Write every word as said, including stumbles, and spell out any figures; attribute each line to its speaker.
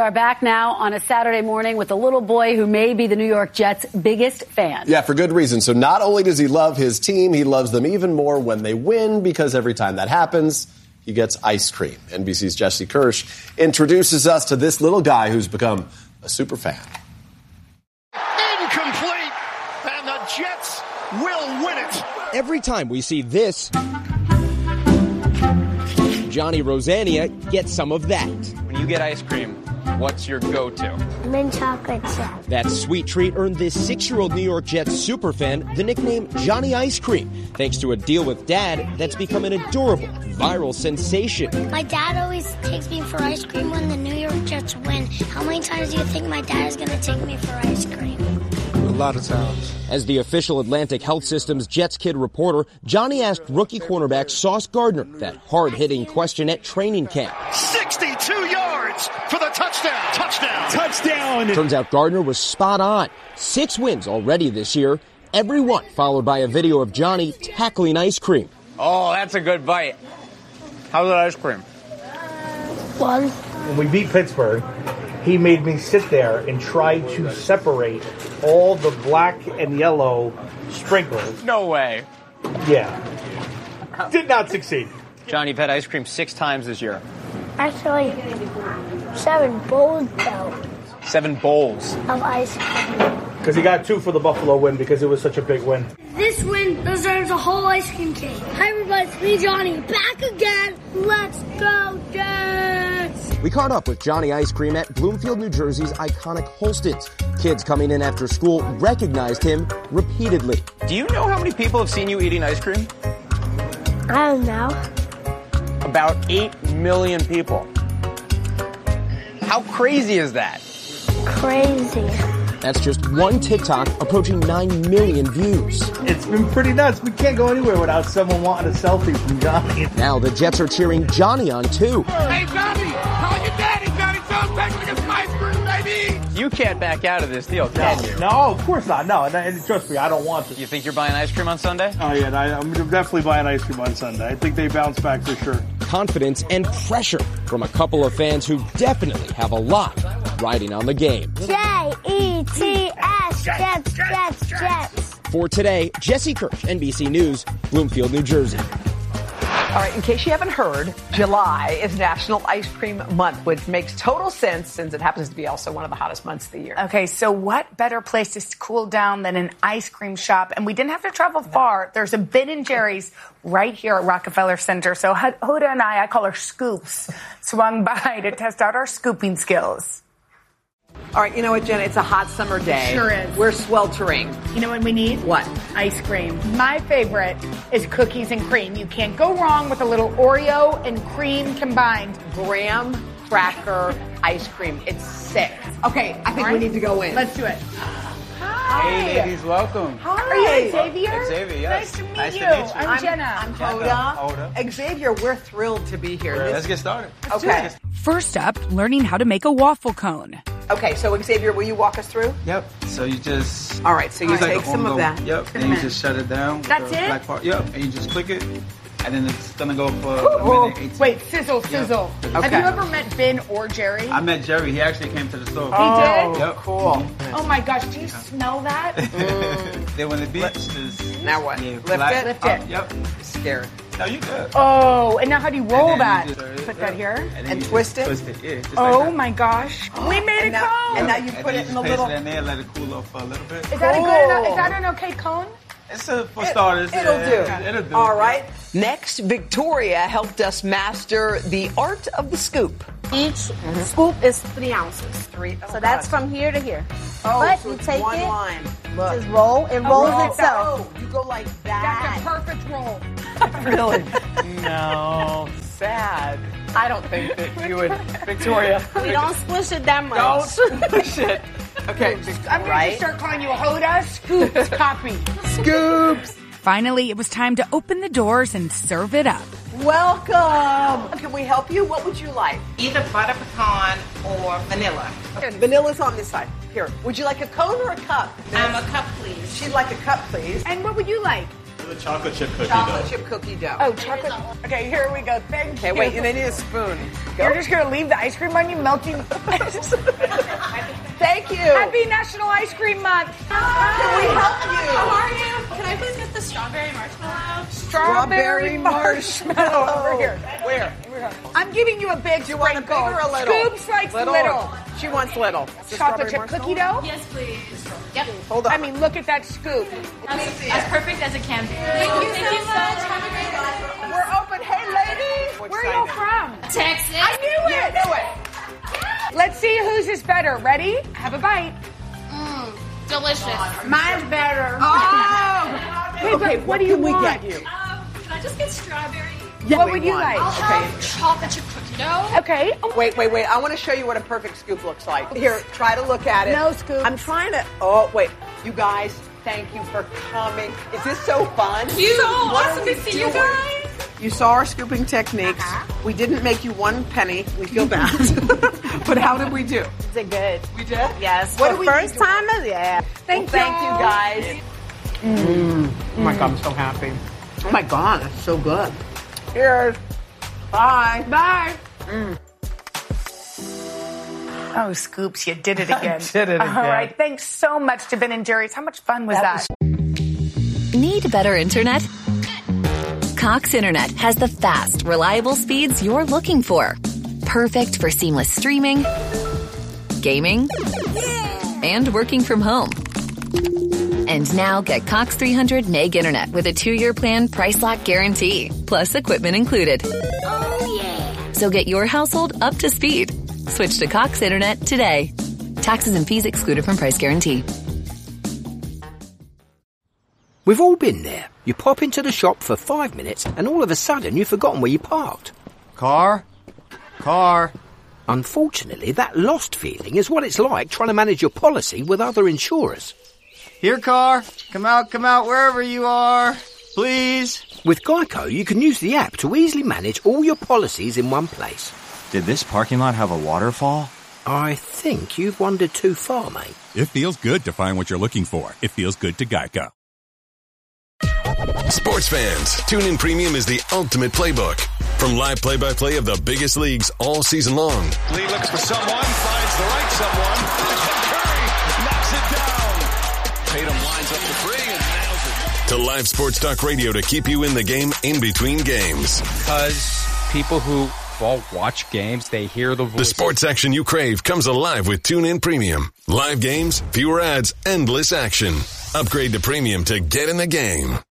Speaker 1: are back now on a Saturday morning with a little boy who may be the New York Jets' biggest fan.
Speaker 2: Yeah, for good reason. So not only does he love his team, he loves them even more when they win, because every time that happens, he gets ice cream. N B C's Jesse Kirsch introduces us to this little guy who's become a super fan.
Speaker 3: Incomplete, and the Jets will win it.
Speaker 4: Every time we see this, Johnny Rosanea gets some of that.
Speaker 5: When you get ice cream, what's your go-to?
Speaker 6: Mint chocolate chip.
Speaker 4: That sweet treat earned this six-year-old New York Jets superfan the nickname Johnny Ice Cream, thanks to a deal with Dad that's become an adorable viral sensation.
Speaker 6: My dad always takes me for ice cream when the New York Jets win. How many times do you think my dad is going to take me for ice cream?
Speaker 7: A lot of times.
Speaker 4: As the official Atlantic Health System's Jets Kid reporter, Johnny asked rookie cornerback Sauce Gardner that hard-hitting question at training camp.
Speaker 3: sixty-two yards for the touchdown. Touchdown.
Speaker 4: Touchdown! Turns out Gardner was spot on. Six wins already this year, every one followed by a video of Johnny tackling ice cream.
Speaker 5: Oh, that's a good bite. How's that ice cream?
Speaker 6: One.
Speaker 8: When we beat Pittsburgh, he made me sit there and try to separate all the black and yellow sprinkles.
Speaker 5: No way.
Speaker 8: Yeah. Did not succeed.
Speaker 5: Johnny, you've had ice cream six times this year.
Speaker 6: Actually, seven bowls though.
Speaker 5: Seven bowls.
Speaker 6: Of ice cream.
Speaker 8: Because he got two for the Buffalo win because it was such a big win.
Speaker 6: This win deserves a whole ice cream cake. Hi everybody, it's me Johnny, back again. Let's go Jets!
Speaker 4: We caught up with Johnny Ice Cream at Bloomfield, New Jersey's iconic Holston's. Kids coming in after school recognized him repeatedly.
Speaker 5: Do you know how many people have seen you eating ice cream?
Speaker 6: I don't know.
Speaker 5: About eight million people. How crazy is that?
Speaker 6: Crazy.
Speaker 4: That's just one TikTok approaching nine million views.
Speaker 8: It's been pretty nuts. We can't go anywhere without someone wanting a selfie from Johnny.
Speaker 4: Now the Jets are cheering Johnny on, too.
Speaker 3: Hey, Johnny, call your daddy, Johnny. Tell him take me to get some ice cream, baby.
Speaker 5: You can't back out of this deal, can
Speaker 8: no,
Speaker 5: you?
Speaker 8: No, of course not. No, and, and trust me, I don't want to.
Speaker 5: You think you're buying ice cream on Sunday?
Speaker 8: Oh, yeah, I, I'm definitely buying ice cream on Sunday. I think they bounce back for sure.
Speaker 4: Confidence and pressure from a couple of fans who definitely have a lot riding on the game.
Speaker 6: J E T S, Jets, Jets, Jets.
Speaker 4: For today, Jesse Kirsch, N B C News, Bloomfield, New Jersey.
Speaker 9: All right, in case you haven't heard, July is National Ice Cream Month, which makes total sense since it happens to be also one of the hottest months of the year.
Speaker 10: Okay, so what better place to cool down than an ice cream shop? And we didn't have to travel far. There's a Ben and Jerry's right here at Rockefeller Center. So Huda and I, I call her Scoops, swung by to test out our scooping skills.
Speaker 9: All right, you know what, Jenna? It's a hot summer day.
Speaker 10: Sure is.
Speaker 9: We're sweltering.
Speaker 10: You know what we need?
Speaker 9: What?
Speaker 10: Ice cream. My favorite is cookies and cream. You can't go wrong with a little Oreo and cream combined.
Speaker 9: Graham cracker ice cream. It's sick. Okay, I think
Speaker 10: right.
Speaker 9: we need to go in.
Speaker 10: Let's do it. Hi.
Speaker 5: Hey, ladies, welcome.
Speaker 10: Hi. Are you Xavier?
Speaker 5: Xavier, yes.
Speaker 10: Nice to meet
Speaker 5: nice
Speaker 10: you.
Speaker 5: To meet you.
Speaker 10: I'm,
Speaker 9: I'm
Speaker 10: Jenna.
Speaker 9: I'm Hoda.
Speaker 5: Hoda.
Speaker 9: Xavier, we're thrilled to be here.
Speaker 5: Let's get started.
Speaker 9: Okay.
Speaker 11: First up, learning how to make a waffle cone.
Speaker 9: Okay, so Xavier, will you walk us through?
Speaker 7: Yep. So you just...
Speaker 9: All right, so you take
Speaker 7: like
Speaker 9: some of that.
Speaker 7: Yep. And you just shut it down.
Speaker 10: That's
Speaker 7: the
Speaker 10: it?
Speaker 7: Black part. Yep. And you just click it. And then it's going to go for
Speaker 10: Ooh,
Speaker 7: a minute eighteen.
Speaker 10: Wait, sizzle, sizzle.
Speaker 7: Yep.
Speaker 10: Have
Speaker 9: Okay.
Speaker 10: you ever met Ben or Jerry?
Speaker 7: I met Jerry. He actually came to the store.
Speaker 10: He did?
Speaker 7: Yep.
Speaker 9: Cool.
Speaker 10: Oh my gosh, do you smell that?
Speaker 9: Mm.
Speaker 7: Then when the beach is...
Speaker 9: Now what?
Speaker 7: Yeah,
Speaker 9: Lift
Speaker 7: black-
Speaker 9: it?
Speaker 10: Lift it.
Speaker 7: Oh, yep.
Speaker 9: Scared.
Speaker 7: No, you good.
Speaker 10: Oh, and now how do you roll
Speaker 7: And then
Speaker 10: that?
Speaker 7: you just-
Speaker 10: Put that here?
Speaker 7: then
Speaker 9: And
Speaker 7: you
Speaker 9: twist it?
Speaker 7: Twist it, yeah. Just
Speaker 10: Oh
Speaker 7: like that.
Speaker 10: my gosh. We made
Speaker 9: And
Speaker 10: a
Speaker 9: now,
Speaker 10: cone.
Speaker 9: and now you
Speaker 7: And
Speaker 9: put
Speaker 7: then
Speaker 9: it in
Speaker 7: just
Speaker 9: the
Speaker 7: place
Speaker 9: little...
Speaker 7: it in there, let it cool off for a little bit.
Speaker 10: Is that a good enough?
Speaker 9: Cool.
Speaker 10: Is that an okay cone?
Speaker 7: It's a, for
Speaker 9: It-
Speaker 7: starters.
Speaker 9: It'll
Speaker 7: yeah,
Speaker 9: do.
Speaker 7: It'll do.
Speaker 9: All right. Next, Victoria helped us master the art of the scoop.
Speaker 12: Each scoop is three ounces.
Speaker 9: Three. Oh,
Speaker 12: So that's
Speaker 9: God.
Speaker 12: from here to here.
Speaker 9: Oh,
Speaker 12: but
Speaker 9: so
Speaker 12: you
Speaker 9: it's
Speaker 12: take
Speaker 9: one
Speaker 12: it,
Speaker 9: line. Look.
Speaker 12: just roll. It rolls
Speaker 10: roll.
Speaker 12: itself.
Speaker 9: Oh, you go like
Speaker 10: That's
Speaker 9: that.
Speaker 10: a perfect roll.
Speaker 9: Really?
Speaker 5: No, sad. I don't think that you would, Victoria.
Speaker 12: We don't squish it that much.
Speaker 5: Don't push it.
Speaker 9: Okay.
Speaker 10: I'm going
Speaker 9: Right?
Speaker 10: to start calling you a Hoda Scoops copy.
Speaker 9: Scoops.
Speaker 11: Finally, it was time to open the doors and serve it up.
Speaker 9: Welcome. Can we help you? What would you like?
Speaker 13: Either butter pecan or vanilla.
Speaker 9: Okay, vanilla's on this side. Here. Would you like a cone or a cup?
Speaker 13: Um, a cup, please.
Speaker 9: She'd like a cup, please.
Speaker 10: And what would you like?
Speaker 7: the chocolate chip cookie
Speaker 9: Chocolate
Speaker 7: dough.
Speaker 9: chip cookie dough.
Speaker 10: Oh, chocolate. Okay, here we go. Thank
Speaker 9: Okay,
Speaker 10: you.
Speaker 9: wait, and they need a spoon. Go.
Speaker 10: You're just gonna leave the ice cream on you melting.
Speaker 9: Thank you.
Speaker 10: Happy National Ice Cream Month.
Speaker 9: Can we help you?
Speaker 13: How are you? Can I please get the strawberry marshmallow?
Speaker 10: Strawberry marshmallow.
Speaker 9: Over here. Where?
Speaker 10: I'm giving you a big
Speaker 9: Do you want a big
Speaker 10: sprinkle.
Speaker 9: or a little?
Speaker 10: Scoops likes little. little.
Speaker 9: She wants little.
Speaker 10: Chocolate chip cookie dough?
Speaker 13: Yes, please. Yep.
Speaker 9: Hold on.
Speaker 10: I mean, look at that scoop.
Speaker 13: As, as perfect as it can be. Thank you so much. Have a great night.
Speaker 10: We're open. Hey, ladies. Where are you from?
Speaker 13: Texas.
Speaker 10: I knew it.
Speaker 9: Do it.
Speaker 10: Let's see whose is better. Ready? Have a bite.
Speaker 13: Mm, delicious.
Speaker 10: Mine's better. Oh! Wait,
Speaker 9: Okay,
Speaker 10: but
Speaker 9: what
Speaker 10: do you
Speaker 9: can we
Speaker 10: want?
Speaker 9: get you?
Speaker 13: Um, can I just get strawberry?
Speaker 10: What would you
Speaker 9: want.
Speaker 10: like?
Speaker 13: I'll have chocolate chip cookie dough.
Speaker 10: Okay. Oh,
Speaker 9: Wait, wait, wait. I want to show you what a perfect scoop looks like. Here, try to look at it.
Speaker 10: No scoop.
Speaker 9: I'm trying to. Oh, wait. You guys, thank you for coming. Is this so fun?
Speaker 13: You.
Speaker 9: So
Speaker 13: Awesome to see you guys.
Speaker 9: You saw our scooping techniques.
Speaker 10: Uh-huh.
Speaker 9: We didn't make you one penny. We feel bad. But how did we do?
Speaker 12: Did good.
Speaker 9: We did?
Speaker 12: Yes.
Speaker 9: What
Speaker 12: For
Speaker 9: do we
Speaker 12: first
Speaker 9: need to-
Speaker 12: time? Yeah.
Speaker 10: Thank
Speaker 9: Well, thank
Speaker 10: you.
Speaker 9: you guys. Mm. Oh my God, I'm so happy. Oh my God, that's so good. Cheers. Bye.
Speaker 10: Bye. Mm. Oh, Scoops, you did it again.
Speaker 5: did it again.
Speaker 10: All right. Thanks so much to Ben and Jerry's. How much fun was that?
Speaker 14: that? Need better internet? Cox Internet has the fast, reliable speeds you're looking for. Perfect for seamless streaming, gaming, and working from home. And now get Cox three hundred meg internet with a two-year plan price lock guarantee, plus equipment included.
Speaker 6: Oh, yeah.
Speaker 14: So get your household up to speed. Switch to Cox Internet today. Taxes and fees excluded from price guarantee.
Speaker 15: We've all been there. You pop into the shop for five minutes and all of a sudden you've forgotten where you parked.
Speaker 16: Car? Car?
Speaker 15: Unfortunately, that lost feeling is what it's like trying to manage your policy with other insurers.
Speaker 16: Here, car. Come out, come out, wherever you are. Please.
Speaker 15: With Geico, you can use the app to easily manage all your policies in one place.
Speaker 16: Did this parking lot have a waterfall?
Speaker 15: I think you've wandered too far, mate.
Speaker 17: It feels good to find what you're looking for. It feels good to Geico.
Speaker 18: Sports fans, TuneIn Premium is the ultimate playbook. From live play-by-play of the biggest leagues all season long.
Speaker 3: Lee looks for someone, finds the right someone. Curry knocks it down. Tatum lines up the three and nails it.
Speaker 18: To live sports talk radio to keep you in the game in between games.
Speaker 19: Because people who well, watch games, they hear the voice.
Speaker 18: The sports action you crave comes alive with TuneIn Premium. Live games, fewer ads, endless action. Upgrade to Premium to get in the game.